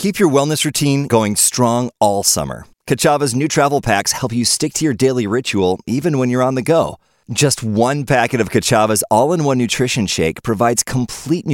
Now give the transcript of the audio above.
Keep your wellness routine going strong all summer. Kachava's new travel packs help you stick to your daily ritual even when you're on the go. Just one packet of Kachava's all-in-one nutrition shake provides complete nutrition